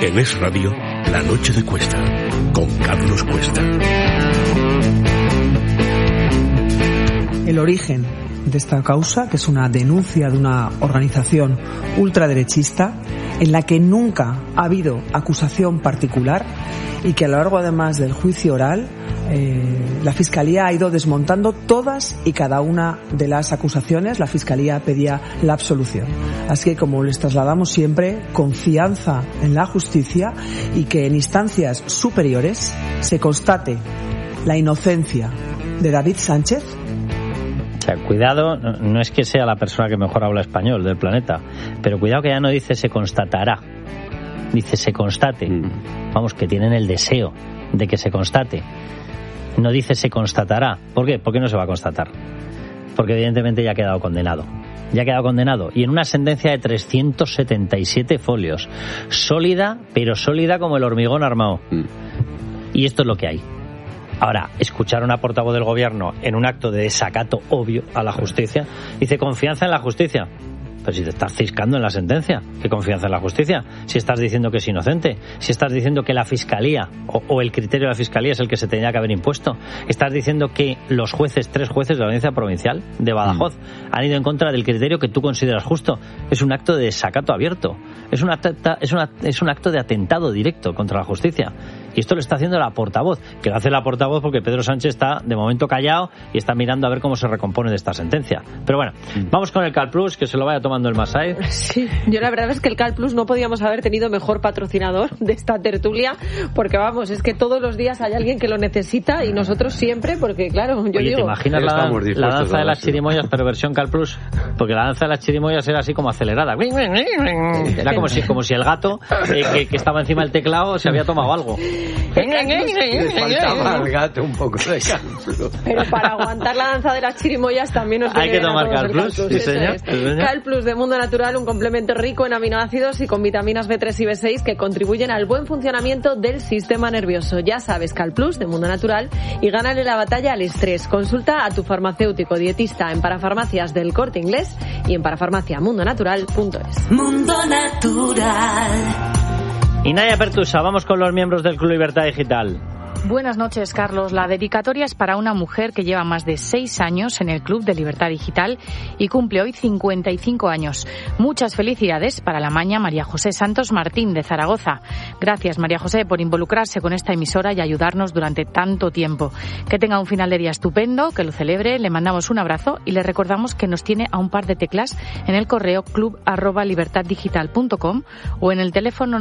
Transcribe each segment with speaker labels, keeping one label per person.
Speaker 1: En Es Radio, La Noche de Cuesta, con Carlos Cuesta.
Speaker 2: El origen de esta causa, que es una denuncia de una organización ultraderechista, en la que nunca ha habido acusación particular y que a lo largo además del juicio oral la Fiscalía ha ido desmontando todas y cada una de las acusaciones. La Fiscalía pedía la absolución. Así que, como les trasladamos siempre, confianza en la justicia y que en instancias superiores se constate la inocencia de David Sánchez.
Speaker 3: O sea, cuidado, no es que sea la persona que mejor habla español del planeta, pero cuidado que ya no dice se constatará, dice se constate. Vamos, que tienen el deseo de que se constate. No dice se constatará. ¿Por qué? Porque no se va a constatar. Porque evidentemente ya ha quedado condenado. Ya ha quedado condenado. Y en una sentencia de 377 folios. Sólida, pero sólida como el hormigón armado. Y esto es lo que hay. Ahora, escuchar a una portavoz del gobierno en un acto de desacato obvio a la justicia, dice confianza en la justicia. Pero si te estás ciscando en la sentencia, ¿qué confianza en la justicia? Si estás diciendo que es inocente, si estás diciendo que la Fiscalía o el criterio de la Fiscalía es el que se tenía que haber impuesto, estás diciendo que los jueces, 3 jueces de la Audiencia Provincial de Badajoz han ido en contra del criterio que tú consideras justo. Es un acto de desacato abierto, es un acto de atentado directo contra la justicia. Y esto lo está haciendo la portavoz, que lo hace la portavoz porque Pedro Sánchez está de momento callado y está mirando a ver cómo se recompone de esta sentencia. Pero bueno, vamos con el CalPlus, que se lo vaya tomando el Masai.
Speaker 4: Sí, yo la verdad es que el CalPlus no podíamos haber tenido mejor patrocinador de esta tertulia, porque vamos, es que todos los días hay alguien que lo necesita y nosotros siempre, porque claro, yo
Speaker 3: Oye,
Speaker 4: digo...
Speaker 3: ¿te imaginas la danza de las chirimoyas, pero versión CalPlus? Porque la danza de las chirimoyas era así como acelerada. Era como si el gato que estaba encima del teclado se había tomado algo.
Speaker 5: Le faltaba al gato un poco de CalPlus.
Speaker 4: Pero para aguantar la danza de las chirimoyas también nos
Speaker 3: hay que tomar CalPlus. Sí, señor.
Speaker 4: CalPlus de Mundo Natural, un complemento rico en aminoácidos y con vitaminas B3 y B6 que contribuyen al buen funcionamiento del sistema nervioso. Ya sabes, CalPlus de Mundo Natural, y gánale la batalla al estrés. Consulta a tu farmacéutico dietista en Parafarmacias del Corte Inglés y en parafarmaciamundonatural.es.
Speaker 6: Mundo Natural.
Speaker 3: Y Naya Pertusa, vamos con los miembros del Club Libertad Digital.
Speaker 7: Buenas noches, Carlos. La dedicatoria es para una mujer que lleva más de 6 años en el Club de Libertad Digital y cumple hoy 55 años. Muchas felicidades para la maña María José Santos Martín de Zaragoza. Gracias, María José, por involucrarse con esta emisora y ayudarnos durante tanto tiempo. Que tenga un final de día estupendo, que lo celebre. Le mandamos un abrazo y le recordamos que nos tiene a un par de teclas en el correo club@libertaddigital.com o en el teléfono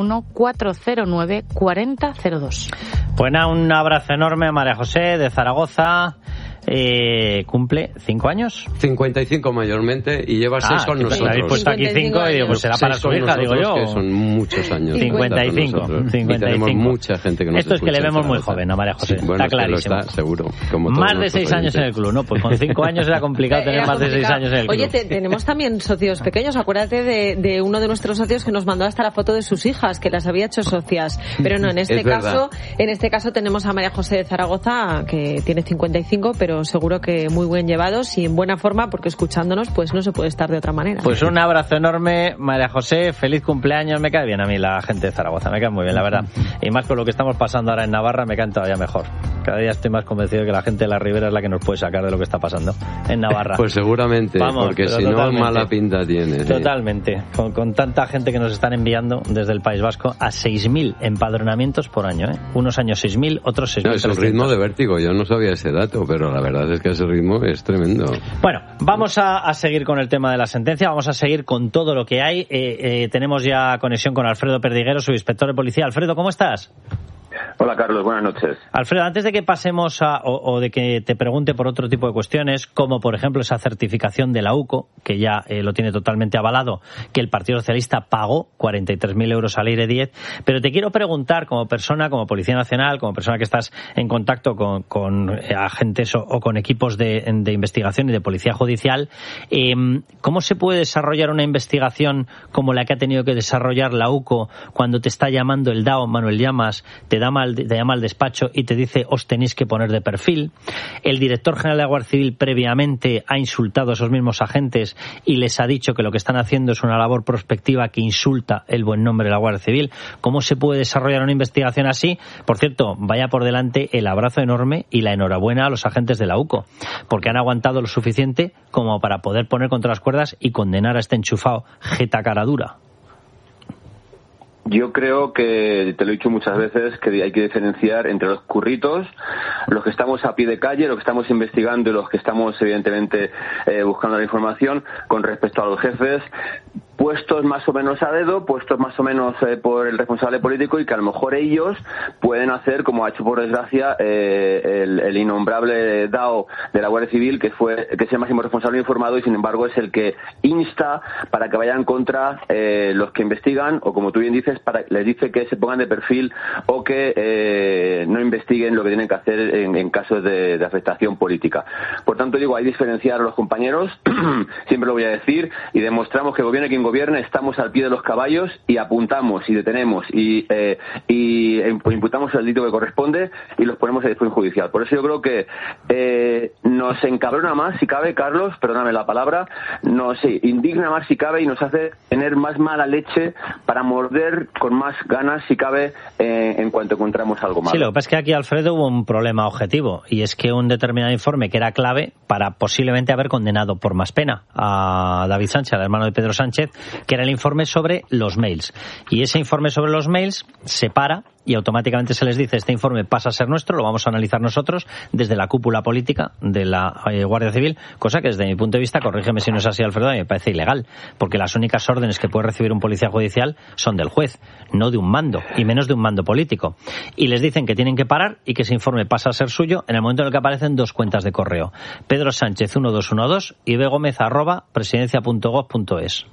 Speaker 7: 914094002.
Speaker 3: Bueno, un abrazo enorme a María José de Zaragoza. ¿Cumple 5 años?
Speaker 5: 55 mayormente y lleva 6 con nosotros.
Speaker 3: Habéis puesto aquí 5 y digo, pues será para su hija, digo yo.
Speaker 5: Que son muchos años.
Speaker 3: 55.
Speaker 5: Y tenemos mucha gente que nos
Speaker 3: Esto es que le vemos muy joven a María José.
Speaker 5: Sí, bueno,
Speaker 3: está clarísimo.
Speaker 5: Está, seguro. Como
Speaker 3: más de 6 años en el club, ¿no? Pues con 5 años era complicado tener más de 6 años en el club.
Speaker 4: Oye, tenemos también socios pequeños. Acuérdate de uno de nuestros socios que nos mandó hasta la foto de sus hijas, que las había hecho socias. Pero no, en este caso tenemos a María José de Zaragoza, que tiene 55, pero seguro que muy buen llevados y en buena forma, porque escuchándonos pues no se puede estar de otra manera.
Speaker 3: Pues un abrazo enorme, María José, feliz cumpleaños. Me cae bien a mí la gente de Zaragoza, me cae muy bien, la verdad. Y más con lo que estamos pasando ahora en Navarra, me cae todavía mejor. Cada día estoy más convencido de que la gente de la Ribera es la que nos puede sacar de lo que está pasando en Navarra.
Speaker 5: Pues seguramente, vamos, porque si no, mala pinta tiene.
Speaker 3: Totalmente. Con tanta gente que nos están enviando desde el País Vasco a 6.000 empadronamientos por año, ¿eh? Unos años 6.000, otros 6.000.
Speaker 5: No, es un ritmo de vértigo, yo no sabía ese dato, pero la verdad es que ese ritmo es tremendo.
Speaker 3: Bueno, vamos a seguir con el tema de la sentencia, vamos a seguir con todo lo que hay. Tenemos ya conexión con Alfredo Perdiguero, subinspector de policía. Alfredo, ¿cómo estás?
Speaker 8: Hola, Carlos, buenas noches.
Speaker 3: Alfredo, antes de que pasemos o de que te pregunte por otro tipo de cuestiones, como por ejemplo esa certificación de la UCO, que ya lo tiene totalmente avalado, que el Partido Socialista pagó 43.000 euros al aire 10, pero te quiero preguntar, como persona, como Policía Nacional, como persona que estás en contacto con agentes o con equipos de investigación y de policía judicial, ¿cómo se puede desarrollar una investigación como la que ha tenido que desarrollar la UCO cuando te está llamando el DAO, Manuel Llamas, te llama llama al despacho y te dice os tenéis que poner de perfil. El director general de la Guardia Civil previamente ha insultado a esos mismos agentes y les ha dicho que lo que están haciendo es una labor prospectiva que insulta el buen nombre de la Guardia Civil. ¿Cómo se puede desarrollar una investigación así? Por cierto, vaya por delante el abrazo enorme y la enhorabuena a los agentes de la UCO, porque han aguantado lo suficiente como para poder poner contra las cuerdas y condenar a este enchufado jeta cara dura.
Speaker 8: Yo creo que, te lo he dicho muchas veces, que hay que diferenciar entre los curritos, los que estamos a pie de calle, los que estamos investigando y los que estamos, evidentemente, buscando la información, con respecto a los jefes, puestos más o menos a dedo, puestos más o menos por el responsable político, y que a lo mejor ellos pueden hacer, como ha hecho por desgracia el innombrable DAO de la Guardia Civil, que es el máximo responsable informado y sin embargo es el que insta para que vayan contra los que investigan, o como tú bien dices, les dice que se pongan de perfil o que no investiguen lo que tienen que hacer en casos de afectación política. Por tanto, digo, hay que diferenciar a los compañeros, siempre lo voy a decir, y demostramos que gobierne quien gobierne, estamos al pie de los caballos y apuntamos y detenemos y imputamos el delito que corresponde y los ponemos a disposición judicial. Por eso yo creo que nos encabrona más, si cabe, Carlos, perdóname la palabra, nos indigna más, si cabe, y nos hace tener más mala leche para morder con más ganas, si cabe, en cuanto encontramos algo malo.
Speaker 3: Sí, lo que pasa es que aquí, Alfredo, hubo un problema objetivo, y es que un determinado informe que era clave para posiblemente haber condenado por más pena a David Sánchez, al hermano de Pedro Sánchez, que era el informe sobre los mails. Y ese informe sobre los mails se para y automáticamente se les dice: este informe pasa a ser nuestro, lo vamos a analizar nosotros desde la cúpula política de la Guardia Civil, cosa que desde mi punto de vista, corrígeme si no es así, Alfredo, me parece ilegal, porque las únicas órdenes que puede recibir un policía judicial son del juez, no de un mando, y menos de un mando político. Y les dicen que tienen que parar y que ese informe pasa a ser suyo en el momento en el que aparecen dos cuentas de correo: Pedro Sánchez 1212 y begomez@presidencia.gov.es.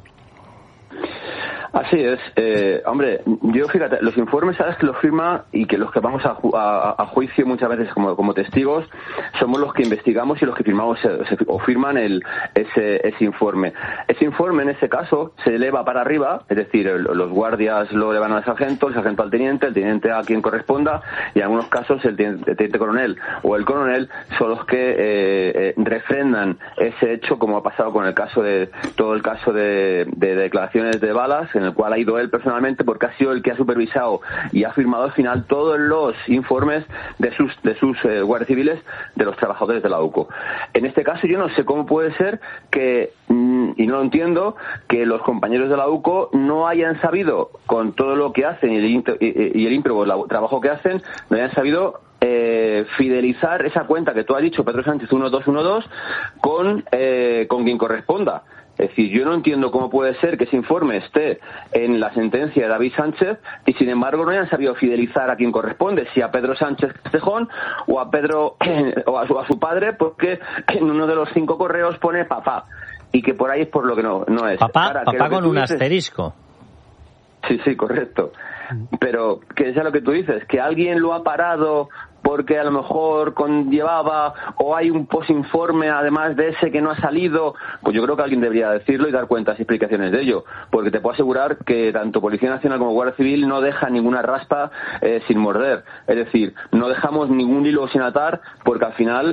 Speaker 8: Así es. Hombre, yo fíjate, los informes, sabes que los firma, y que los que vamos a juicio muchas veces como testigos somos los que investigamos y los que firmamos o firman ese informe. Ese informe, en ese caso, se eleva para arriba, es decir, los guardias lo elevan al sargento, el sargento al teniente, el teniente a quien corresponda, y en algunos casos el teniente coronel o el coronel son los que refrendan ese hecho, como ha pasado con todo el caso de declaraciones de balas, en el cual ha ido él personalmente, porque ha sido el que ha supervisado y ha firmado al final todos los informes de sus guardias civiles, de los trabajadores de la UCO. En este caso yo no sé cómo puede ser que, y no lo entiendo, que los compañeros de la UCO no hayan sabido, con todo lo que hacen y el ímprobo trabajo que hacen, no hayan sabido fidelizar esa cuenta que tú has dicho, Pedro Sánchez 1212, con quien corresponda. Es decir, yo no entiendo cómo puede ser que ese informe esté en la sentencia de David Sánchez y sin embargo no hayan sabido fidelizar a quien corresponde, si a Pedro Sánchez Castejón o a Pedro o a su padre, porque en uno de los 5 correos pone papá, y que por ahí es por lo que no es.
Speaker 3: Papá con un asterisco.
Speaker 8: Sí, correcto. Pero que sea lo que tú dices, que alguien lo ha parado porque a lo mejor conllevaba, o hay un posinforme además de ese que no ha salido, pues yo creo que alguien debería decirlo y dar cuentas y explicaciones de ello, porque te puedo asegurar que tanto Policía Nacional como Guardia Civil no deja ninguna raspa sin morder, es decir, no dejamos ningún hilo sin atar, porque al final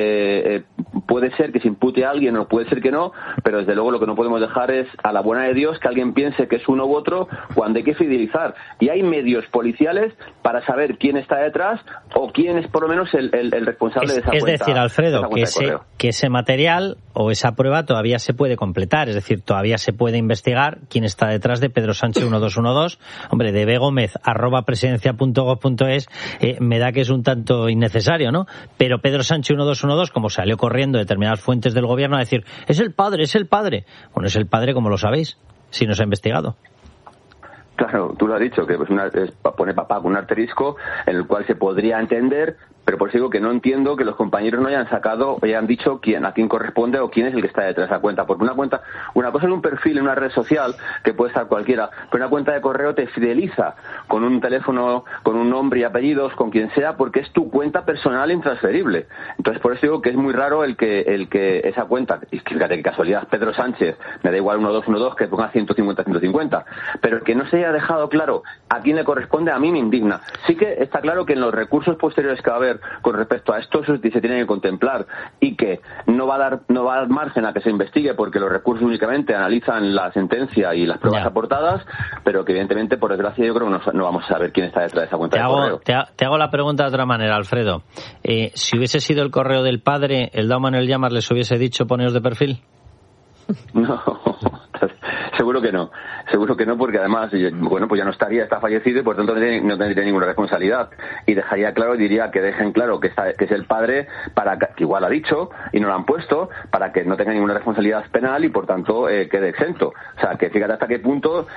Speaker 8: puede ser que se impute a alguien o puede ser que no, pero desde luego lo que no podemos dejar es a la buena de Dios que alguien piense que es uno u otro cuando hay que fidelizar, y hay medios policiales para saber quién está detrás o quién es por lo menos el responsable de esa cuenta. Es
Speaker 3: decir, Alfredo, que ese material o esa prueba todavía se puede completar, es decir, todavía se puede investigar quién está detrás de Pedro Sánchez 1212. Hombre, de begomez@presidencia.gov.es me da que es un tanto innecesario, ¿no? Pero Pedro Sánchez 1212, como salió corriendo determinadas fuentes del gobierno a decir, es el padre. Bueno, es el padre, como lo sabéis, si no se ha investigado.
Speaker 8: Claro, tú lo has dicho, que pone papá con un asterisco, en el cual se podría entender Pero por eso digo que no entiendo que los compañeros no hayan sacado o hayan dicho a quién corresponde o quién es el que está detrás de esa cuenta. Porque una cosa es un perfil en una red social, que puede estar cualquiera, pero una cuenta de correo te fideliza con un teléfono, con un nombre y apellidos, con quien sea, porque es tu cuenta personal intransferible. Entonces por eso digo que es muy raro el que esa cuenta, y fíjate qué casualidad, Pedro Sánchez, me da igual 1212, que ponga 150, pero el que no se haya dejado claro a quién le corresponde, a mí me indigna. Sí que está claro que en los recursos posteriores que va a haber con respecto a esto se tienen que contemplar, y que no va a dar margen a que se investigue, porque los recursos únicamente analizan la sentencia y las pruebas aportadas, pero que evidentemente, por desgracia, yo creo que no vamos a saber quién está detrás de esa cuenta de correo.
Speaker 3: Te hago la pregunta de otra manera, Alfredo. Si hubiese sido el correo del padre, ¿el Dao Manuel Llamas les hubiese dicho poneros de perfil?
Speaker 8: No, seguro que no, porque además, bueno, pues ya no estaría, está fallecido y por tanto no tendría ninguna responsabilidad, y dejaría claro, diría que dejen claro que es el padre, para que igual ha dicho y no lo han puesto, para que no tenga ninguna responsabilidad penal y por tanto quede exento. O sea, que fíjate hasta qué punto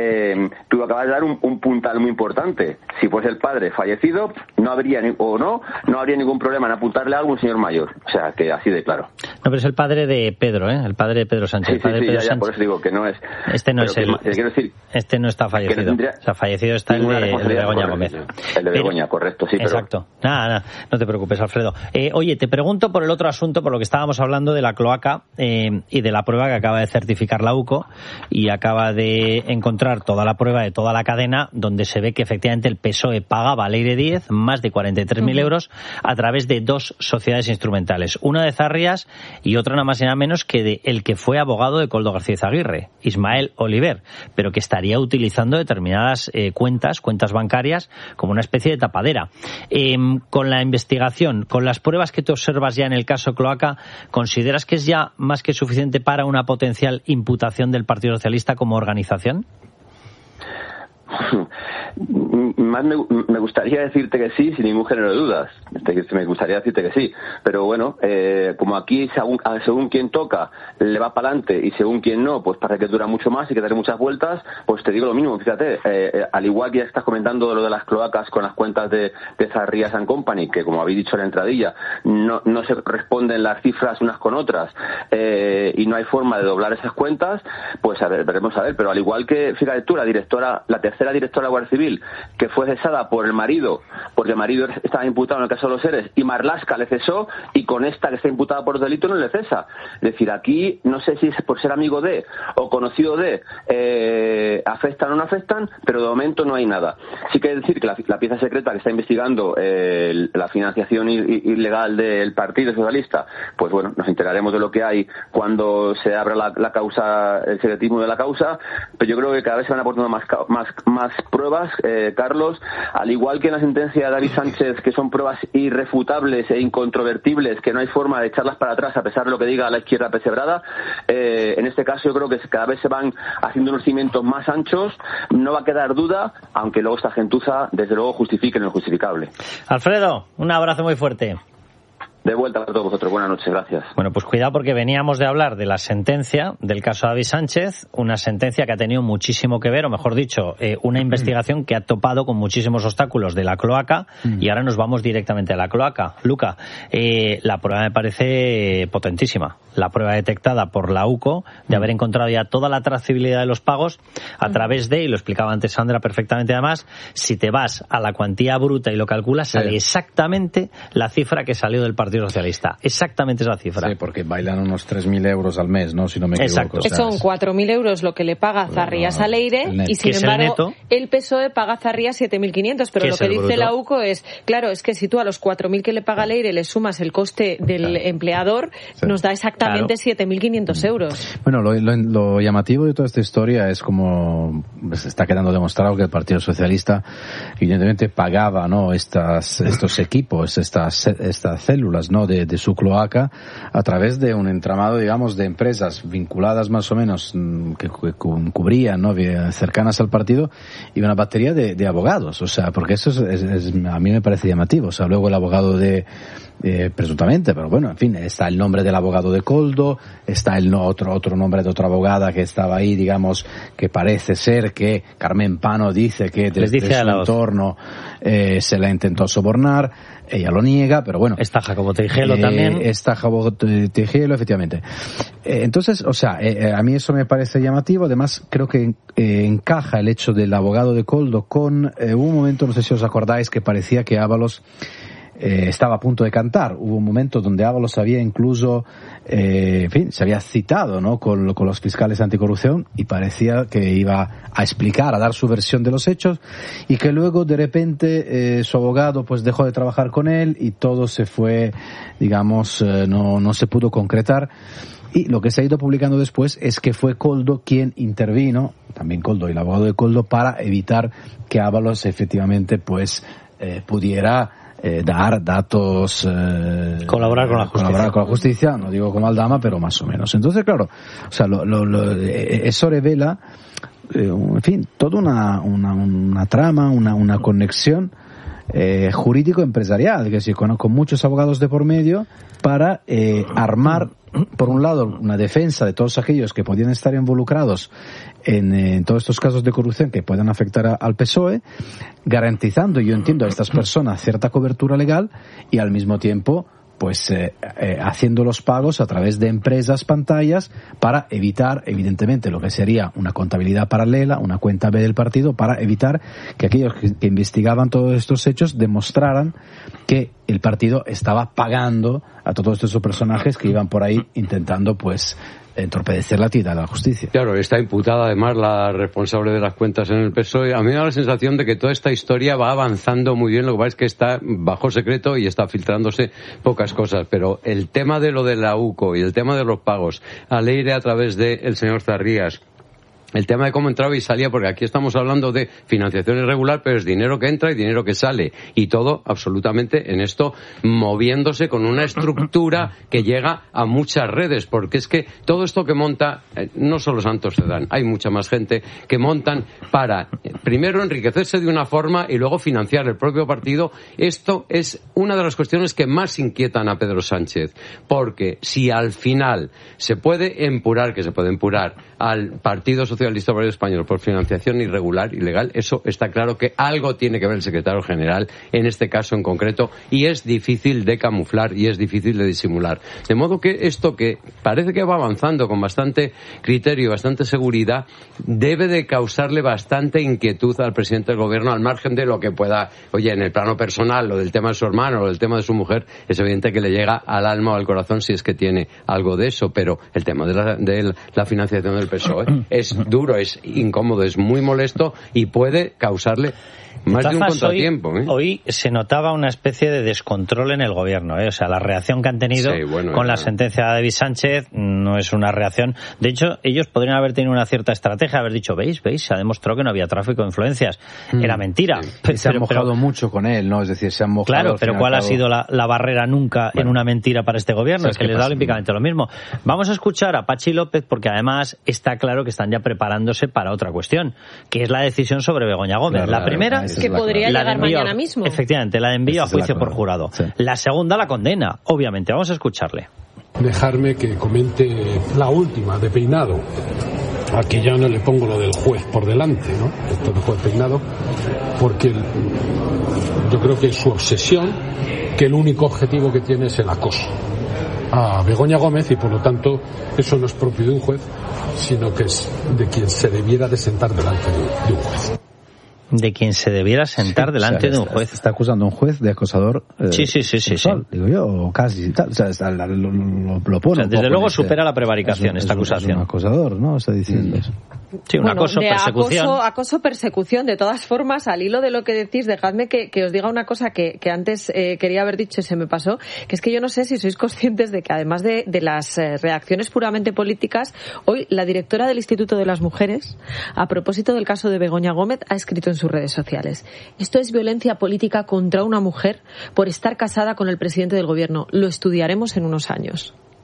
Speaker 8: tú acabas de dar un puntal muy importante. Si fuese el padre fallecido, no habría ningún problema en apuntarle algo a un señor mayor. O sea, que así de claro.
Speaker 3: No, pero es el padre de Pedro, el padre de Pedro Sánchez.
Speaker 8: Sí, ya, por eso digo que no es.
Speaker 3: Este no es este no está fallecido. O sea, fallecido está el de Begoña Gómez.
Speaker 8: El de Begoña, correcto, sí.
Speaker 3: Exacto. Nada, no te preocupes, Alfredo. Oye, te pregunto por el otro asunto, por lo que estábamos hablando de la cloaca y de la prueba que acaba de certificar la UCO, y acaba de encontrar toda la prueba de toda la cadena, donde se ve que efectivamente el PSOE pagaba al Leire Díez más de 43.000 euros a través de dos sociedades instrumentales. Una de Zarrías y otra nada más y nada menos que de el que fue abogado de Koldo García Izaguirre, Ismael Oliver, pero que estaría utilizando determinadas cuentas bancarias como una especie de tapadera. Con la investigación, con las pruebas que te observas ya en el caso Cloaca, ¿consideras que es ya más que suficiente para una potencial imputación del Partido Socialista como organización?
Speaker 8: Más me gustaría decirte que sí, sin ningún género de dudas. Me gustaría decirte que sí, pero bueno, como aquí según quien toca le va para adelante y según quien no, pues parece que dura mucho más y que daré muchas vueltas. Pues te digo lo mismo, fíjate, al igual que ya estás comentando lo de las cloacas con las cuentas de Zarrías & Company, que como habéis dicho en la entradilla, no se corresponden las cifras unas con otras, y no hay forma de doblar esas cuentas, pues veremos a ver. Pero al igual que, fíjate tú, la tercera directora de Guardia Civil, que fue cesada por el marido, porque el marido estaba imputado en el caso de los ERES, y Marlaska le cesó, y con esta que está imputada por delito no le cesa. Es decir, aquí no sé si es por ser amigo de o conocido de, afectan o no afectan, pero de momento no hay nada. Sí que hay que decir que la pieza secreta que está investigando la financiación ilegal del Partido Socialista, pues bueno, nos enteraremos de lo que hay cuando se abra la causa, el secretismo de la causa, pero yo creo que cada vez se van aportando más pruebas, Carlos, al igual que en la sentencia de David Sánchez, que son pruebas irrefutables e incontrovertibles, que no hay forma de echarlas para atrás a pesar de lo que diga la izquierda pesebrada. En este caso yo creo que cada vez se van haciendo unos cimientos más anchos, no va a quedar duda, aunque luego esta gentuza desde luego justifique lo injustificable.
Speaker 3: Alfredo, un abrazo muy fuerte.
Speaker 8: De vuelta a todos vosotros. Buenas noches, gracias.
Speaker 3: Bueno, pues cuidado, porque veníamos de hablar de la sentencia del caso David Sánchez, una sentencia que ha tenido muchísimo que ver, o mejor dicho, una investigación que ha topado con muchísimos obstáculos de la cloaca, y ahora nos vamos directamente a la cloaca. Luca, la prueba me parece potentísima. La prueba detectada por la UCO de haber encontrado ya toda la trazabilidad de los pagos a través de, y lo explicaba antes Sandra perfectamente además, si te vas a la cuantía bruta y lo calculas, sale exactamente la cifra que salió del Partido Socialista. Exactamente esa cifra.
Speaker 9: Sí, porque bailan unos 3.000 euros al mes, ¿no? Si no me equivoco.
Speaker 3: Exacto.
Speaker 9: O sea,
Speaker 4: son 4.000 euros lo que le paga Zarrías a Leire, y sin embargo el PSOE paga a Zarrías 7.500, pero lo que dice la UCO es, claro, es que si tú a los 4.000 que le paga Leire le sumas el coste del empleador, nos da exactamente 7.500 euros.
Speaker 9: Bueno, lo llamativo de toda esta historia es como se está quedando demostrado que el Partido Socialista evidentemente pagaba, ¿no?, estos equipos, estas células, ¿no?, de su cloaca a través de un entramado, digamos, de empresas vinculadas más o menos que cubrían, ¿no?, cercanas al partido, y una batería de abogados. O sea, porque eso es a mí me parece llamativo. O sea, luego el abogado de presuntamente, pero bueno, en fin, está el nombre del abogado de Koldo, está el otro nombre de otra abogada que estaba ahí, digamos, que parece ser que Carmen Pano dice que desde su entorno se la intentó sobornar. Ella lo niega, pero bueno.
Speaker 3: Está Jacobo Tejelo también.
Speaker 9: Está Jacobo Tejelo, efectivamente. Entonces, o sea, a mí eso me parece llamativo. Además, creo que encaja el hecho del abogado de Koldo con hubo un momento, no sé si os acordáis, que parecía que Ábalos estaba a punto de cantar. Hubo un momento donde Ábalos había incluso, en fin, se había citado, ¿no?, con los fiscales anticorrupción y parecía que iba a explicar, a dar su versión de los hechos, y que luego de repente su abogado pues dejó de trabajar con él y todo se fue, digamos, no se pudo concretar. Y lo que se ha ido publicando después es que fue Koldo quien intervino, también Koldo y el abogado de Koldo, para evitar que Ábalos efectivamente pues pudiera dar datos,
Speaker 3: colaborar con la justicia,
Speaker 9: no digo como Aldama, pero más o menos. Entonces, claro, o sea, eso revela, en fin, toda una trama, una conexión jurídico-empresarial, que decir, con muchos abogados de por medio para armar, por un lado, una defensa de todos aquellos que podían estar involucrados en todos estos casos de corrupción que puedan afectar al PSOE, garantizando, yo entiendo, a estas personas cierta cobertura legal y al mismo tiempo pues haciendo los pagos a través de empresas pantallas para evitar, evidentemente, lo que sería una contabilidad paralela, una cuenta B del partido, para evitar que aquellos que investigaban todos estos hechos demostraran que el partido estaba pagando a todos estos personajes que iban por ahí intentando pues entorpecer la actividad de la justicia.
Speaker 5: Claro, está imputada además la responsable de las cuentas en el PSOE. A mí me da la sensación de que toda esta historia va avanzando muy bien, lo que pasa es que está bajo secreto y está filtrándose pocas cosas, pero el tema de lo de la UCO y el tema de los pagos al aire a través del señor Zarrías, el tema de cómo entraba y salía, porque aquí estamos hablando de financiación irregular, pero es dinero que entra y dinero que sale. Y todo absolutamente en esto moviéndose con una estructura que llega a muchas redes, porque es que todo esto que monta, no solo Santos Cerdán, hay mucha más gente que montan para, primero, enriquecerse de una forma y luego financiar el propio partido. Esto es una de las cuestiones que más inquietan a Pedro Sánchez, porque si al final se puede empurar, que se puede empurar al Partido Socialista Obrero Español por financiación irregular, ilegal, eso está claro que algo tiene que ver el secretario general en este caso en concreto, y es difícil de camuflar y es difícil de disimular. De modo que esto, que parece que va avanzando con bastante criterio y bastante seguridad, debe de causarle bastante inquietud al presidente del gobierno, al margen de lo que pueda, oye, en el plano personal, lo del tema de su hermano, lo del tema de su mujer, es evidente que le llega al alma o al corazón si es que tiene algo de eso, pero el tema de la financiación del PSOE es duro, es incómodo, es muy molesto y puede causarle más de un contratiempo.
Speaker 3: Hoy se notaba una especie de descontrol en el gobierno, o sea, la reacción que han tenido con la sentencia de David Sánchez no es una reacción. De hecho, ellos podrían haber tenido una cierta estrategia, haber dicho, veis, se ha demostrado que no había tráfico de influencias. Era mentira.
Speaker 9: Sí. Se han mojado mucho con él, ¿no? Es decir, se han mojado.
Speaker 3: Claro, pero ¿cuál ha sido la barrera nunca en una mentira para este gobierno? Es que les da olímpicamente lo mismo. Vamos a escuchar a Pachi López, porque además está claro que están ya preparándose para otra cuestión, que es la decisión sobre Begoña Gómez. La primera,
Speaker 4: que podría llegar mañana mismo.
Speaker 3: Efectivamente, la de envío a juicio por jurado. Sí. La segunda, la condena, obviamente. Vamos a escucharle.
Speaker 10: Dejarme que comente la última, de Peinado. Aquí ya no le pongo lo del juez por delante, ¿no? Esto del juez Peinado, porque yo creo que es su obsesión, que el único objetivo que tiene es el acoso a Begoña Gómez, y por lo tanto eso no es propio de un juez, sino que es de quien se debiera de sentar delante de un juez.
Speaker 3: De quien se debiera sentar delante de un juez.
Speaker 9: Está acusando a un juez de acosador.
Speaker 3: Sí.
Speaker 9: Digo yo, o casi tal. O sea, lo pone.
Speaker 3: O sea, desde luego supera la prevaricación esta acusación.
Speaker 9: Es un acosador, ¿no? Está diciendo eso.
Speaker 3: Sí, un acoso, persecución.
Speaker 4: Acoso, persecución. De todas formas, al hilo de lo que decís, dejadme que os diga una cosa que antes quería haber dicho y se me pasó, que es que yo no sé si sois conscientes de que además de las reacciones puramente políticas, hoy la directora del Instituto de las Mujeres, a propósito del caso de Begoña Gómez, ha escrito en sus redes sociales: esto es violencia política contra una mujer por estar casada con el presidente del gobierno. Lo estudiaremos en unos años.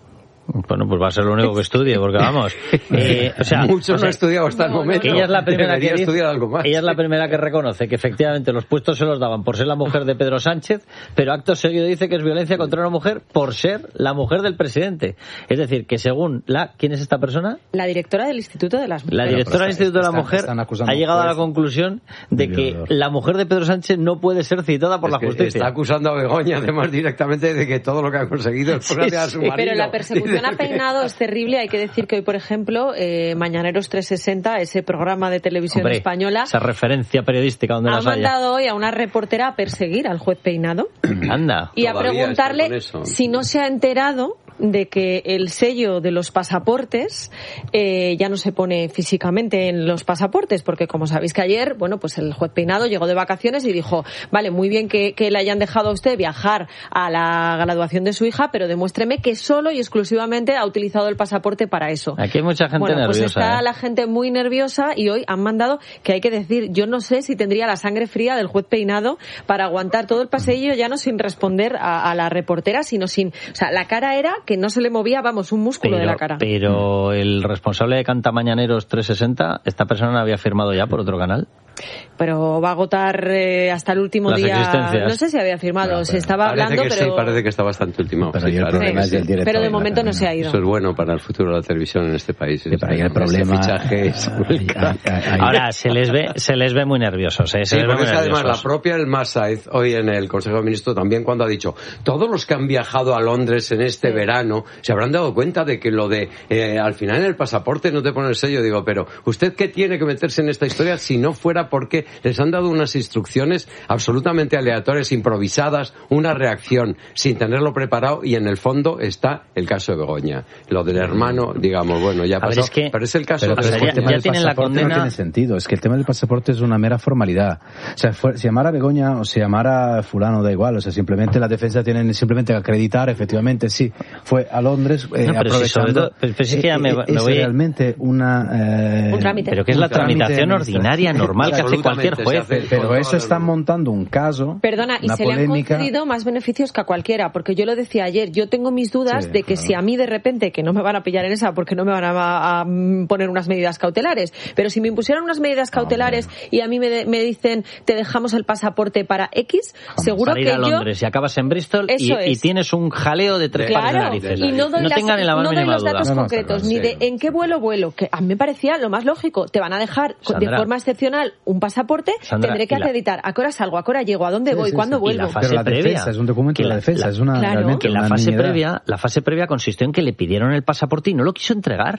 Speaker 3: Bueno, pues va a ser lo único que estudie, porque vamos...
Speaker 5: Muchos no he estudiado hasta el momento.
Speaker 3: Que ella es la primera que
Speaker 5: estudiar algo más.
Speaker 3: Ella es la primera que reconoce que efectivamente los puestos se los daban por ser la mujer de Pedro Sánchez, pero acto seguido dice que es violencia contra una mujer por ser la mujer del presidente. Es decir, que según ¿quién es esta persona?
Speaker 4: La directora del Instituto de las Mujeres.
Speaker 3: La directora del Instituto de la Mujer ha llegado a la conclusión de que la mujer de Pedro Sánchez no puede ser citada por la justicia.
Speaker 5: Está acusando a Begoña, además, directamente de que todo lo que ha conseguido es por a su marido.
Speaker 4: Pero la persecución a Peinado es terrible. Hay que decir que hoy, por ejemplo, Mañaneros 360, ese programa de televisión española,
Speaker 3: esa referencia periodística donde
Speaker 4: ha mandado hoy a una reportera a perseguir al juez Peinado.
Speaker 3: Anda.
Speaker 4: Y a preguntarle si no se ha enterado de que el sello de los pasaportes ya no se pone físicamente en los pasaportes, porque como sabéis que ayer, bueno, pues el juez Peinado llegó de vacaciones y dijo, vale, muy bien que le hayan dejado a usted viajar a la graduación de su hija, pero demuéstreme que solo y exclusivamente ha utilizado el pasaporte para eso.
Speaker 3: Aquí hay mucha gente nerviosa.
Speaker 4: Pues está la gente muy nerviosa y hoy han mandado, que hay que decir, yo no sé si tendría la sangre fría del juez Peinado para aguantar todo el paseillo, ya no sin responder a la reportera, sino sin, o sea, la cara era que no se le movía, vamos, un músculo de la cara.
Speaker 3: Pero el responsable de Canta Mañaneros 360, esta persona no había firmado ya por otro canal.
Speaker 4: Pero va a agotar hasta el último día. No sé si había firmado, se estaba hablando, pero...
Speaker 5: Sí, parece que está bastante ultimado.
Speaker 9: Pero, el problema es del
Speaker 4: pero de momento no se ha ido.
Speaker 5: Eso es bueno para el futuro de la televisión en este país.
Speaker 9: Sí, para el problema...
Speaker 3: Ahora, se les ve muy nerviosos.
Speaker 5: Sí, porque es además la propia El Masaiz, hoy en el Consejo de Ministros, también cuando ha dicho, todos los que han viajado a Londres en este verano se habrán dado cuenta de que lo de al final en el pasaporte no te pone el sello. Digo, pero ¿usted qué tiene que meterse en esta historia si no fuera porque les han dado unas instrucciones absolutamente aleatorias, improvisadas, una reacción sin tenerlo preparado, y en el fondo está el caso de Begoña? Lo del hermano, digamos, bueno, ya pasó, pero es el caso
Speaker 9: pero el tema del pasaporte no tiene sentido. Es que el tema del pasaporte es una mera formalidad. O sea, si llamara Begoña o si llamara fulano, da igual. O sea, simplemente la defensa tienen simplemente que acreditar, efectivamente, sí, fue a Londres aprovechando. Es realmente un
Speaker 4: trámite.
Speaker 3: Pero que es la tramitación ordinaria, normal, que hace cualquier juez.
Speaker 9: Pero eso están montando un caso.
Speaker 4: Perdona, y se
Speaker 9: polémica.
Speaker 4: Le han concedido más beneficios que a cualquiera, porque yo lo decía ayer, yo tengo mis dudas de que si a mí de repente, que no me van a pillar en esa porque no me van a poner unas medidas cautelares, pero si me impusieran unas medidas cautelares y a mí me dicen, te dejamos el pasaporte para X, seguro
Speaker 3: para ir
Speaker 4: que
Speaker 3: a Londres y acabas en Bristol y tienes un jaleo de 3 pares de narices.
Speaker 4: Y no tengan
Speaker 3: la más mínima
Speaker 4: los datos concretos, ni de en qué vuelo, que a mí me parecía lo más lógico. Te van a dejar de forma excepcional un pasaporte, tendré que acreditar a qué hora salgo, a qué hora llego, a dónde voy, cuándo vuelvo.
Speaker 3: La fase previa
Speaker 9: es un documento de la defensa, es una realmente
Speaker 3: la fase previa consistió en que le pidieron el pasaporte y no lo quiso entregar.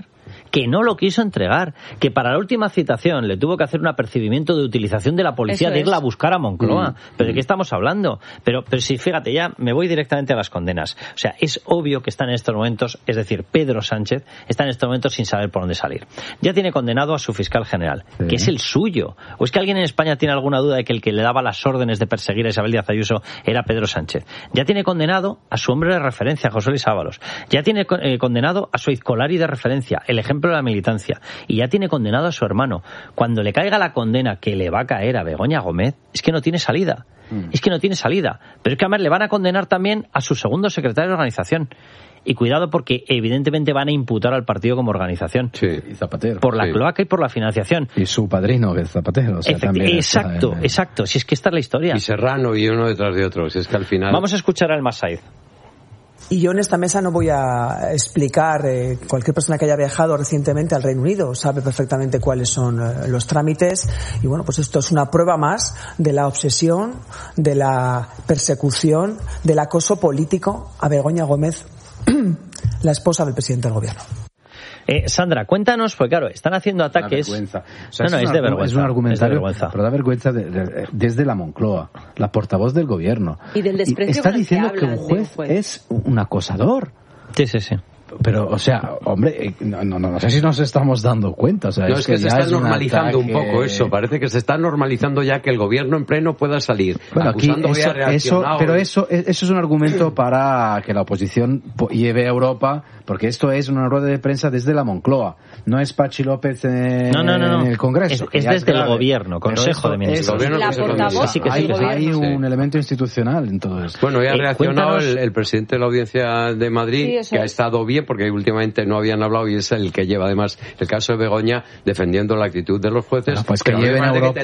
Speaker 3: Que para la última citación le tuvo que hacer un apercibimiento de utilización de la policía de irla a buscar a Moncloa. ¿Pero de qué estamos hablando? Pero si fíjate, ya me voy directamente a las condenas. O sea, es obvio que está en estos momentos, es decir, Pedro Sánchez está en estos momentos sin saber por dónde salir. Ya tiene condenado a su fiscal general, que es el suyo. ¿O es que alguien en España tiene alguna duda de que el que le daba las órdenes de perseguir a Isabel Díaz Ayuso era Pedro Sánchez? Ya tiene condenado a su hombre de referencia, José Luis Ábalos. Ya tiene condenado a su izcolari de referencia, el ejemplo de la militancia. Y ya tiene condenado a su hermano. Cuando le caiga la condena que le va a caer a Begoña Gómez, es que no tiene salida. Pero es que además le van a condenar también a su segundo secretario de organización. Y cuidado, porque evidentemente van a imputar al partido como organización.
Speaker 9: Sí, y Zapatero.
Speaker 3: Por la cloaca y por la financiación.
Speaker 9: Y su padrino, que es Zapatero. O sea,
Speaker 3: Exacto. Si es que esta es la historia.
Speaker 5: Y Serrano y uno detrás de otro. Si es que al final...
Speaker 3: Vamos a escuchar al Masaiz.
Speaker 2: Y yo en esta mesa no voy a explicar, cualquier persona que haya viajado recientemente al Reino Unido sabe perfectamente cuáles son los trámites, y bueno, pues esto es una prueba más de la obsesión, de la persecución, del acoso político a Begoña Gómez, la esposa del presidente del gobierno.
Speaker 3: Sandra, cuéntanos, porque claro, están haciendo ataques...
Speaker 9: Es de vergüenza. Es un argumentario, pero da vergüenza desde la Moncloa, la portavoz del gobierno.
Speaker 4: Y del desprecio
Speaker 9: está diciendo que un juez es un acosador.
Speaker 3: Sí.
Speaker 9: Pero, o sea, hombre, no sé si nos estamos dando cuenta. O sea,
Speaker 5: es que se está normalizando un poco eso. Parece que se está normalizando ya que el gobierno en pleno pueda salir.
Speaker 9: Bueno, aquí pero eso es un argumento para que la oposición lleve a Europa, porque esto es una rueda de prensa desde la Moncloa. No es Pachi López en el Congreso.
Speaker 3: Es desde el gobierno, Consejo de Ministros.
Speaker 9: Hay un elemento institucional en todo esto.
Speaker 5: Bueno, ya ha reaccionado el presidente de la Audiencia de Madrid, que ha estado bien alguien, porque últimamente no habían hablado, y es el que lleva además el caso de Begoña, defendiendo la actitud de los jueces.
Speaker 9: Bueno, pues que lleven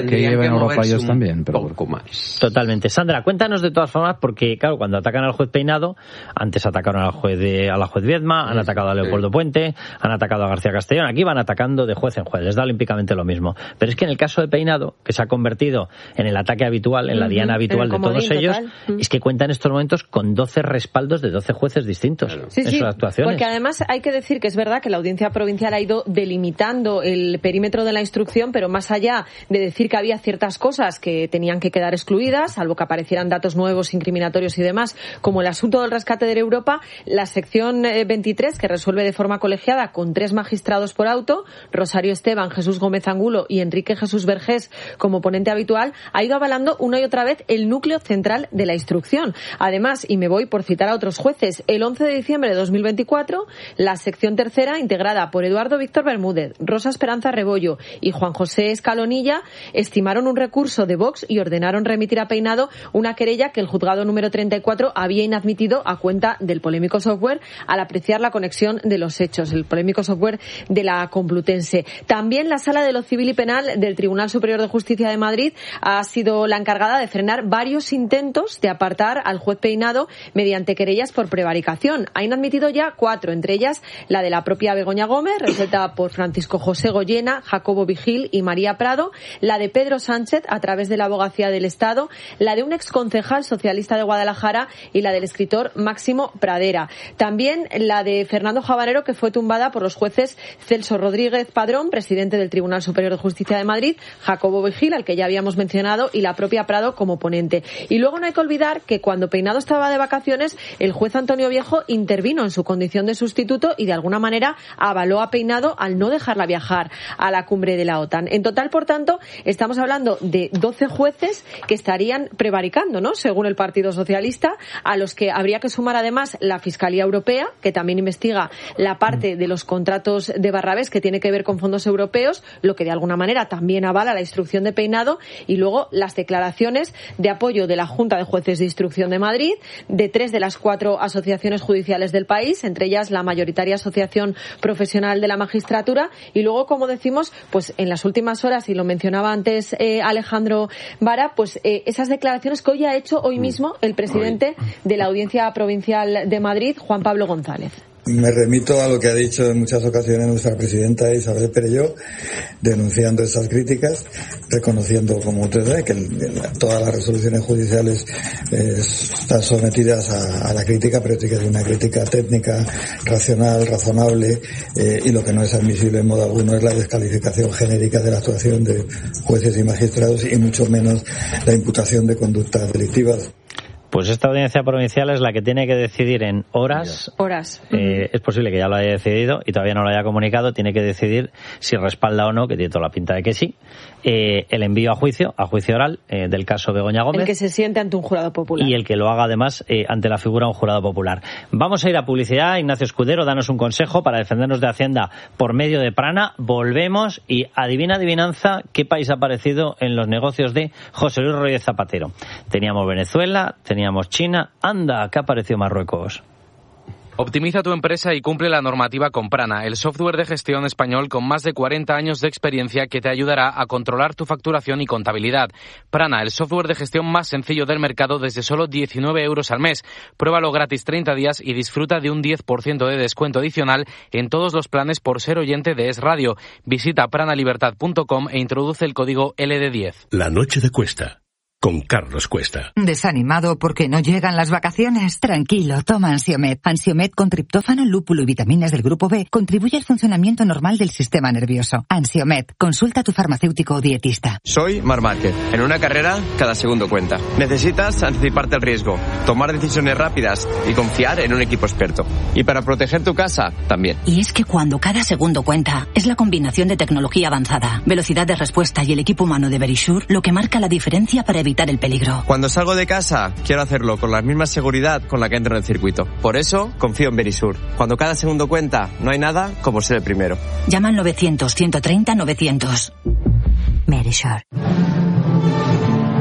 Speaker 9: a Europa ellos también, pero
Speaker 5: poco más.
Speaker 3: Totalmente. Sandra, cuéntanos de todas formas, porque claro, cuando atacan al juez Peinado, antes atacaron a la juez Viedma, han atacado a Leopoldo Puente, han atacado a García Castellón, aquí van atacando de juez en juez, les da olímpicamente lo mismo. Pero es que en el caso de Peinado, que se ha convertido en el ataque habitual, en la diana habitual de todos ellos, es que cuenta en estos momentos con 12 respaldos de 12 jueces distintos en sus actuaciones.
Speaker 4: Porque además hay que decir que es verdad que la Audiencia Provincial ha ido delimitando el perímetro de la instrucción, pero más allá de decir que había ciertas cosas que tenían que quedar excluidas, salvo que aparecieran datos nuevos, incriminatorios y demás, como el asunto del rescate de Europa, la sección 23, que resuelve de forma colegiada con 3 magistrados por auto, Rosario Esteban, Jesús Gómez Angulo y Enrique Jesús Vergés como ponente habitual, ha ido avalando una y otra vez el núcleo central de la instrucción. Además, y me voy por citar a otros jueces, el 11 de diciembre de 2024, la sección tercera, integrada por Eduardo Víctor Bermúdez, Rosa Esperanza Rebollo y Juan José Escalonilla, estimaron un recurso de Vox y ordenaron remitir a Peinado una querella que el juzgado número 34 había inadmitido a cuenta del polémico software al apreciar la conexión de los hechos, el polémico software de la Complutense. También la Sala de lo Civil y Penal del Tribunal Superior de Justicia de Madrid ha sido la encargada de frenar varios intentos de apartar al juez Peinado mediante querellas por prevaricación. Ha inadmitido ya 4, entre ellas la de la propia Begoña Gómez, resuelta por Francisco José Goyena, Jacobo Vigil y María Prado, la de Pedro Sánchez a través de la Abogacía del Estado, la de un exconcejal socialista de Guadalajara y la del escritor Máximo Pradera. También la de Fernando Javanero, que fue tumbada por los jueces Celso Rodríguez Padrón, presidente del Tribunal Superior de Justicia de Madrid, Jacobo Vigil, al que ya habíamos mencionado, y la propia Prado como ponente. Y luego no hay que olvidar que cuando Peinado estaba de vacaciones, el juez Antonio Viejo intervino en su condición de sustituto y de alguna manera avaló a Peinado al no dejarla viajar a la cumbre de la OTAN. En total, por tanto, estamos hablando de 12 jueces que estarían prevaricando, ¿no?, según el Partido Socialista, a los que habría que sumar además la Fiscalía Europea, que también investiga la parte de los contratos de Barrabés que tiene que ver con fondos europeos, lo que de alguna manera también avala la instrucción de Peinado, y luego las declaraciones de apoyo de la Junta de Jueces de Instrucción de Madrid, de 3 de las 4 asociaciones judiciales del país, entre ellas la mayoritaria Asociación Profesional de la Magistratura, y luego, como decimos, pues en las últimas horas, y lo mencionaba antes Alejandro Vara, pues esas declaraciones que hoy ha hecho hoy mismo el presidente de la Audiencia Provincial de Madrid, Juan Pablo González.
Speaker 11: Me remito a lo que ha dicho en muchas ocasiones nuestra presidenta Isabel Perelló, denunciando esas críticas, reconociendo, como usted sabe, que todas las resoluciones judiciales están sometidas a la crítica, pero tiene que ser una crítica técnica, racional, razonable, y lo que no es admisible en modo alguno es la descalificación genérica de la actuación de jueces y magistrados, y mucho menos la imputación de conductas delictivas.
Speaker 3: Pues esta audiencia provincial es la que tiene que decidir en horas. Es posible que ya lo haya decidido y todavía no lo haya comunicado. Tiene que decidir si respalda o no, que tiene toda la pinta de que sí, el envío a juicio oral del caso Begoña Gómez.
Speaker 4: El que se siente ante un jurado popular.
Speaker 3: Y el que lo haga además ante la figura de un jurado popular. Vamos a ir a publicidad. Ignacio Escudero, danos un consejo para defendernos de Hacienda por medio de Prana. Volvemos y adivinanza qué país ha aparecido en los negocios de José Luis Rodríguez Zapatero. Teníamos Venezuela, teníamos China, anda, que apareció Marruecos.
Speaker 12: Optimiza tu empresa y cumple la normativa con Prana, el software de gestión español con más de 40 años de experiencia que te ayudará a controlar tu facturación y contabilidad. Prana, el software de gestión más sencillo del mercado desde solo 19 euros al mes. Pruébalo gratis 30 días y disfruta de un 10% de descuento adicional en todos los planes por ser oyente de Es Radio. Visita pranalibertad.com e introduce el código LD10.
Speaker 1: La noche de Cuesta. Con Carlos Cuesta.
Speaker 13: ¿Desanimado porque no llegan las vacaciones? Tranquilo, toma Ansiomed. Ansiomed con triptófano, lúpulo y vitaminas del grupo B contribuye al funcionamiento normal del sistema nervioso. Ansiomed, consulta a tu farmacéutico o dietista.
Speaker 14: Soy Marc Márquez. En una carrera, cada segundo cuenta. Necesitas anticiparte al riesgo, tomar decisiones rápidas y confiar en un equipo experto. Y para proteger tu casa, también.
Speaker 15: Y es que cuando cada segundo cuenta, es la combinación de tecnología avanzada, velocidad de respuesta y el equipo humano de Verisure lo que marca la diferencia para evitar el peligro.
Speaker 14: Cuando salgo de casa, quiero hacerlo con la misma seguridad con la que entro en el circuito. Por eso, confío en Verisure. Cuando cada segundo cuenta, no hay nada como ser el primero.
Speaker 15: Llama al 900-130-900. Verisure.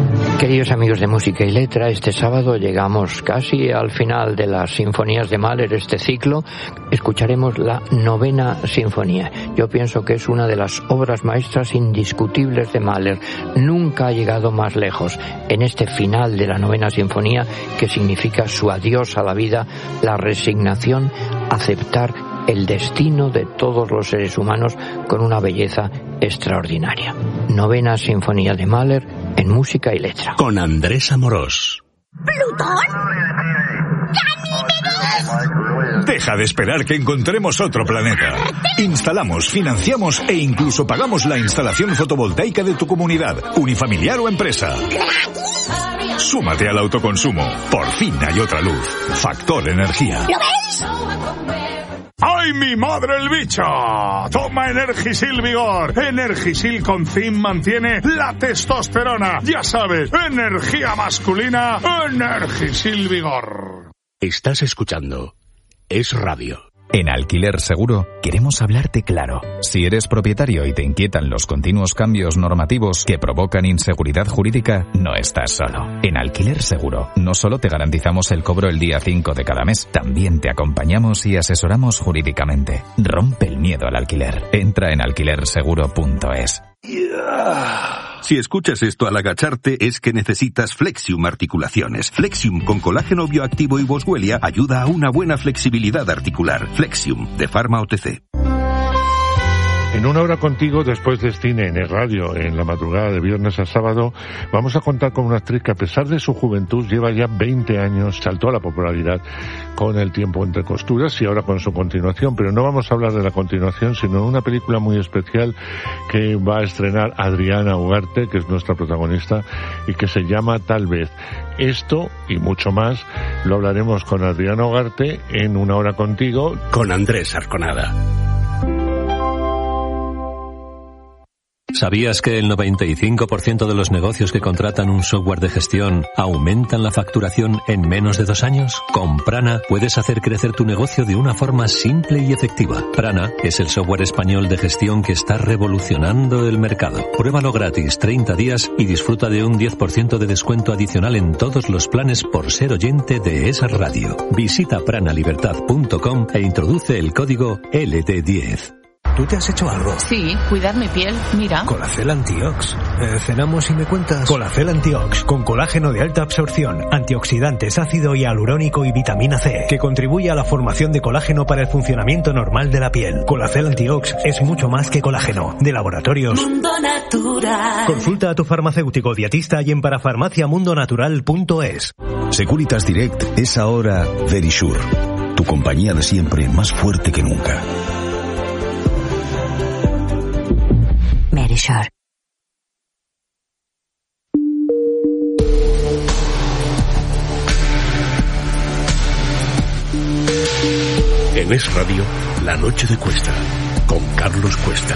Speaker 16: Queridos amigos de Música y Letra, este sábado llegamos casi al final de las sinfonías de Mahler, este ciclo. Escucharemos la 9ª sinfonía. Yo pienso que es una de las obras maestras indiscutibles de Mahler. Nunca ha llegado más lejos en este final de la 9ª sinfonía, que significa su adiós a la vida, la resignación, aceptar el destino de todos los seres humanos con una belleza extraordinaria. 9ª sinfonía de Mahler en Música y Letra.
Speaker 1: Con Andrés Amorós.
Speaker 6: ¿Plutón? ¿Ganímedes?
Speaker 17: Deja de esperar que encontremos otro planeta. Instalamos, financiamos e incluso pagamos la instalación fotovoltaica de tu comunidad, unifamiliar o empresa. Súmate al autoconsumo. Por fin hay otra luz. Factor Energía.
Speaker 6: ¿Lo ves?
Speaker 17: ¡Ay, mi madre el bicho! Toma Energisil Vigor. Energisil con zinc mantiene la testosterona. Ya sabes, energía masculina, Energisil Vigor.
Speaker 1: Estás escuchando Es Radio.
Speaker 18: En Alquiler Seguro queremos hablarte claro. Si eres propietario y te inquietan los continuos cambios normativos que provocan inseguridad jurídica, no estás solo. En Alquiler Seguro no solo te garantizamos el cobro el día 5 de cada mes, también te acompañamos y asesoramos jurídicamente. Rompe el miedo al alquiler. Entra en alquilerseguro.es.
Speaker 19: Si escuchas esto al agacharte es que necesitas Flexium Articulaciones. Flexium con colágeno bioactivo y boswellia ayuda a una buena flexibilidad articular. Flexium, de Pharma OTC.
Speaker 10: En Una Hora Contigo, después de Cine en el Radio, en la madrugada de viernes a sábado, vamos a contar con una actriz que, a pesar de su juventud, lleva ya 20 años, saltó a la popularidad con El tiempo entre costuras y ahora con su continuación. Pero no vamos a hablar de la continuación, sino de una película muy especial que va a estrenar Adriana Ugarte, que es nuestra protagonista, y que se llama Tal vez. Esto y mucho más lo hablaremos con Adriana Ugarte en Una Hora Contigo,
Speaker 1: con Andrés Arconada.
Speaker 20: ¿Sabías que el 95% de los negocios que contratan un software de gestión aumentan la facturación en menos de 2 años? Con Prana puedes hacer crecer tu negocio de una forma simple y efectiva. Prana es el software español de gestión que está revolucionando el mercado. Pruébalo gratis 30 días y disfruta de un 10% de descuento adicional en todos los planes por ser oyente de esa radio. Visita pranalibertad.com e introduce el código LT10.
Speaker 21: ¿Tú te has hecho algo?
Speaker 7: Sí, cuidar mi piel, mira.
Speaker 21: Colacel Antiox. Cenamos y me cuentas. Colacel Antiox, con colágeno de alta absorción, antioxidantes, ácido hialurónico y vitamina C, que contribuye a la formación de colágeno para el funcionamiento normal de la piel. Colacel Antiox es mucho más que colágeno. De Laboratorios
Speaker 6: Mundo Natural.
Speaker 21: Consulta a tu farmacéutico dietista y en parafarmaciamundonatural.es.
Speaker 22: Securitas Direct es ahora Verisure, tu compañía de siempre, más fuerte que nunca.
Speaker 13: Verisure.
Speaker 1: En Es Radio, La Noche de Cuesta, con Carlos Cuesta.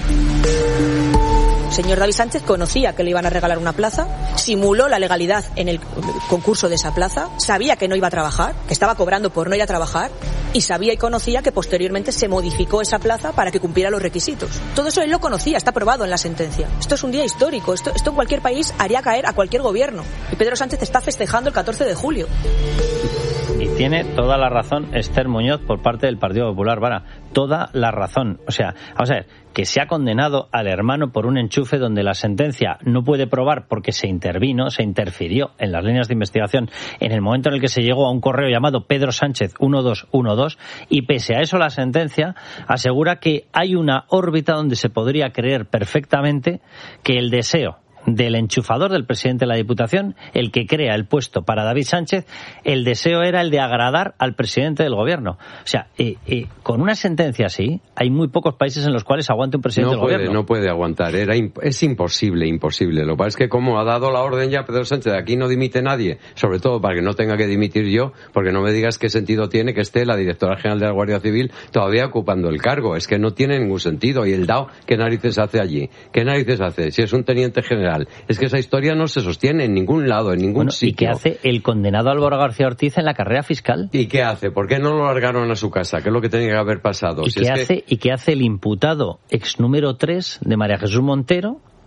Speaker 23: Señor David Sánchez conocía que le iban a regalar una plaza, simuló la legalidad en el concurso de esa plaza, sabía que no iba a trabajar, que estaba cobrando por no ir a trabajar, y sabía y conocía que posteriormente se modificó esa plaza para que cumpliera los requisitos. Todo eso él lo conocía, está probado en la sentencia. Esto es un día histórico, esto en cualquier país haría caer a cualquier gobierno. Y Pedro Sánchez está festejando el 14 de julio.
Speaker 3: Y tiene toda la razón Esther Muñoz por parte del Partido Popular, Vara. Toda la razón. O sea, vamos a ver, que se ha condenado al hermano por un enchufe donde la sentencia no puede probar porque se interfirió en las líneas de investigación en el momento en el que se llegó a un correo llamado Pedro Sánchez 1212, y pese a eso la sentencia asegura que hay una órbita donde se podría creer perfectamente que el deseo del enchufador del presidente de la Diputación, el que crea el puesto para David Sánchez, el deseo era el de agradar al presidente del gobierno. O sea, con una sentencia así, hay muy pocos países en los cuales aguante un presidente del gobierno.
Speaker 5: No puede aguantar, es imposible. Lo que pasa es que como ha dado la orden ya Pedro Sánchez, de aquí no dimite nadie, sobre todo para que no tenga que dimitir yo, porque no me digas qué sentido tiene que esté la directora general de la Guardia Civil todavía ocupando el cargo. Es que no tiene ningún sentido. Y el DAO, ¿qué narices hace allí? ¿Qué narices hace? Si es un teniente general. Es que esa historia no se sostiene en ningún lado, en ningún sitio.
Speaker 3: ¿Y qué hace el condenado Álvaro García Ortiz en la carrera fiscal?
Speaker 5: ¿Y qué hace? ¿Por qué no lo largaron a su casa? ¿Qué es lo que tenía que haber pasado?
Speaker 3: ¿Y qué hace el imputado ex número 3 de María Jesús Montero,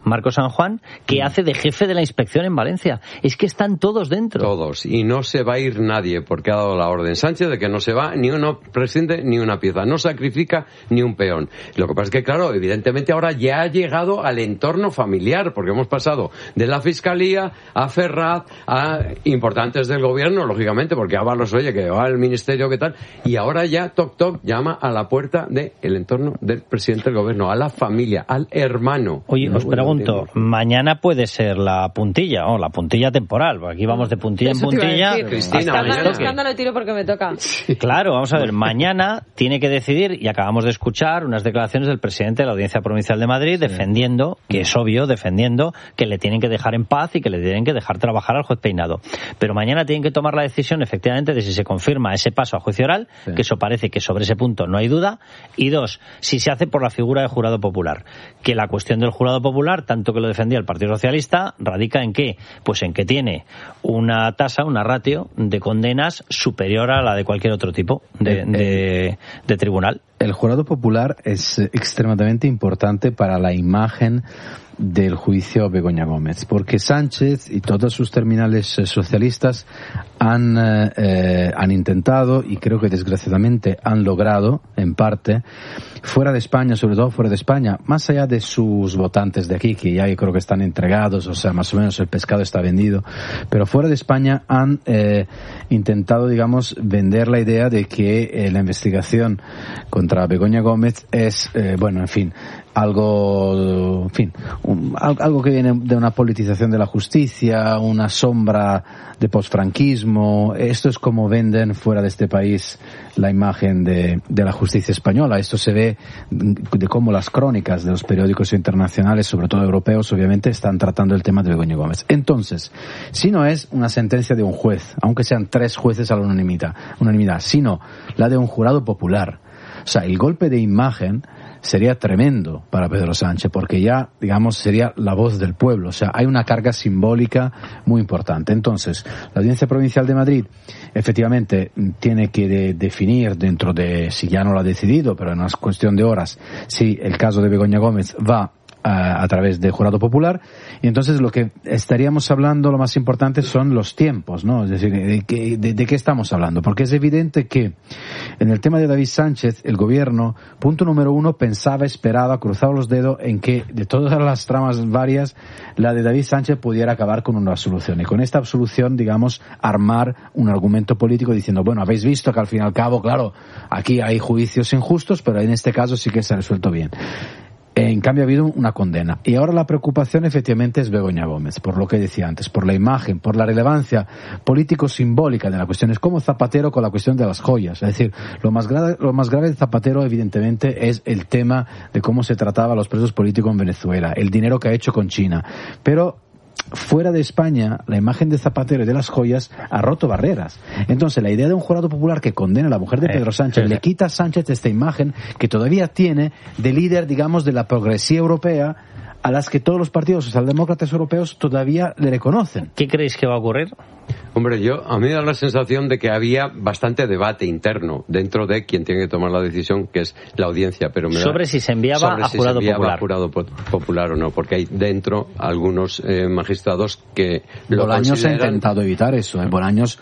Speaker 3: Marco San Juan, que hace de jefe de la inspección en Valencia. Es que están todos dentro.
Speaker 5: Todos. Y no se va a ir nadie, porque ha dado la orden Sánchez de que no se va ni uno presidente ni una pieza. No sacrifica ni un peón. Lo que pasa es que, claro, evidentemente ahora ya ha llegado al entorno familiar, porque hemos pasado de la Fiscalía a Ferraz, a importantes del gobierno, lógicamente, porque Ábalos, oye, que va al ministerio, ¿qué tal? Y ahora ya, toc, llama a la puerta del entorno del presidente del gobierno, a la familia, al hermano.
Speaker 3: Oye, os pregunto, mañana puede ser la puntilla, la puntilla temporal, porque aquí vamos de puntilla en puntilla.
Speaker 5: Cristina,
Speaker 4: escándalo y tiro porque me toca.
Speaker 3: Claro, vamos a ver, mañana tiene que decidir, y acabamos de escuchar unas declaraciones del presidente de la Audiencia Provincial de Madrid defendiendo, que es obvio, que le tienen que dejar en paz y que le tienen que dejar trabajar al juez Peinado. Pero mañana tienen que tomar la decisión, efectivamente, de si se confirma ese paso a juicio oral, que eso parece que sobre ese punto no hay duda, y dos, si se hace por la figura de jurado popular. Que la cuestión del jurado popular, tanto que lo defendía el Partido Socialista, radica en ¿qué? Pues en que tiene una tasa, una ratio de condenas superior a la de cualquier otro tipo de tribunal.
Speaker 2: El jurado popular es extremadamente importante para la imagen del juicio a Begoña Gómez, porque Sánchez y todas sus terminales socialistas han intentado, y creo que desgraciadamente han logrado, en parte, fuera de España, sobre todo fuera de España, más allá de sus votantes de aquí, que ya yo creo que están entregados, o sea, más o menos el pescado está vendido, pero fuera de España han intentado, digamos, vender la idea de que la investigación contra Begoña Gómez es, algo que viene de una politización de la justicia, una sombra de posfranquismo. Esto es como venden fuera de este país la imagen de la justicia española. Esto se ve de cómo las crónicas de los periódicos internacionales, sobre todo europeos, obviamente, están tratando el tema de Begoña Gómez. Entonces, si no es una sentencia de un juez, aunque sean 3 jueces a la unanimidad, sino la de un jurado popular, o sea, el golpe de imagen sería tremendo para Pedro Sánchez, porque ya, digamos, sería la voz del pueblo. O sea, hay una carga simbólica muy importante. Entonces, la Audiencia Provincial de Madrid, efectivamente, tiene que definir dentro de, si ya no lo ha decidido, pero en una cuestión de horas, si el caso de Begoña Gómez va a través de jurado popular, y entonces lo que estaríamos hablando, lo más importante, son los tiempos, ¿no? Es decir, ¿de qué estamos hablando? Porque es evidente que en el tema de David Sánchez, el gobierno, punto número 1, pensaba, esperaba, cruzaba los dedos en que de todas las tramas varias, la de David Sánchez pudiera acabar con una absolución, y con esta absolución, digamos, armar un argumento político diciendo, bueno, habéis visto que al fin y al cabo, claro, aquí hay juicios injustos, pero en este caso sí que se ha resuelto bien. En cambio ha habido una condena. Y ahora la preocupación efectivamente es Begoña Gómez, por lo que decía antes, por la imagen, por la relevancia político-simbólica de la cuestión. Es como Zapatero con la cuestión de las joyas. Es decir, lo más grave de Zapatero evidentemente es el tema de cómo se trataba a los presos políticos en Venezuela, el dinero que ha hecho con China. Pero fuera de España, la imagen de Zapatero y de las joyas ha roto barreras. Entonces, la idea de un jurado popular que condena a la mujer de Pedro Sánchez le quita a Sánchez esta imagen que todavía tiene de líder, digamos, de la progresía europea, a las que todos los partidos socialdemócratas europeos todavía le reconocen.
Speaker 3: ¿Qué creéis que va a ocurrir?
Speaker 5: Hombre, a mí me da la sensación de que había bastante debate interno dentro de quien tiene que tomar la decisión, que es la audiencia, pero
Speaker 3: sobre si se enviaba a jurado
Speaker 5: popular o no, porque hay dentro algunos magistrados que
Speaker 2: Bolaños ha intentado evitar eso. Bolaños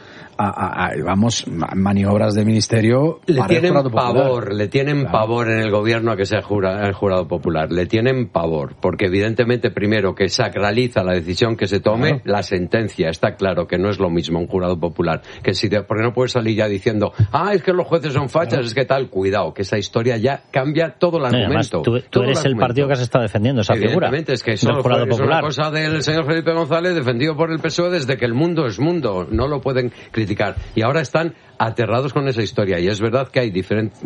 Speaker 2: maniobras de ministerio
Speaker 5: le tienen pavor en el gobierno a que sea el jurado popular, le tienen pavor, porque evidentemente primero que sacraliza la decisión que se tome, la sentencia, está claro que no es lo mismo un jurado popular, que porque no puedes salir ya diciendo, es que los jueces son fachas, es que tal, cuidado, que esa historia ya cambia todo el argumento.
Speaker 3: Además, tú eres el partido que has estado defendiendo esa figura.
Speaker 5: Evidentemente, es que eso es una cosa del señor Felipe González, defendido por el PSOE desde que el mundo es mundo, no lo pueden criticar. Y ahora están aterrados con esa historia, y es verdad que hay diferentes